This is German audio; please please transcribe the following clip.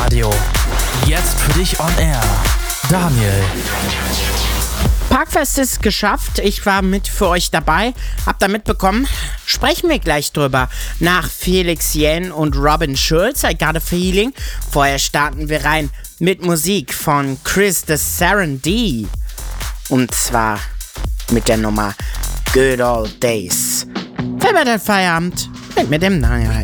Radio. Jetzt für dich on air. Daniel. Parkfest ist geschafft. Ich war mit für euch dabei. Habt ihr mitbekommen? Sprechen wir gleich drüber. Nach Felix Jähn und Robin Schulz, I Got a Feeling. Vorher starten wir rein mit Musik von Chris the Saren D. Und zwar mit der Nummer Good Old Days. Feierabend mit dem Daniel.